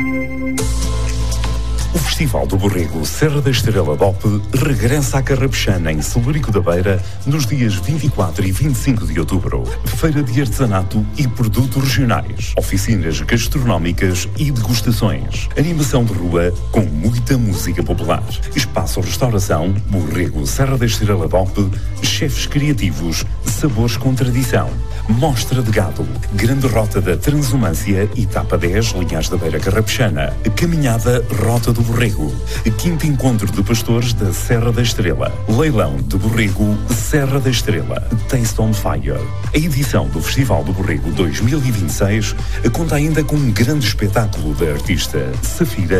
O Festival do Borrego Serra da Estrela DOP regressa à Carrapexana, em Celurico da Beira, nos dias 24 e 25 de outubro. Feira de artesanato e produtos regionais, oficinas gastronómicas e degustações, animação de rua com muita música popular, espaço restauração, Borrego Serra da Estrela DOP, chefes criativos, sabores com tradição, mostra de gado, grande rota da Transumância, etapa 10, Linhas da Beira Carrapexana, caminhada Rota do Borrego, quinto encontro de pastores da Serra da Estrela, leilão de Borrego Serra da Estrela, Taste on Fire. A edição do Festival do Borrego 2026 conta ainda com um grande espetáculo da artista Safira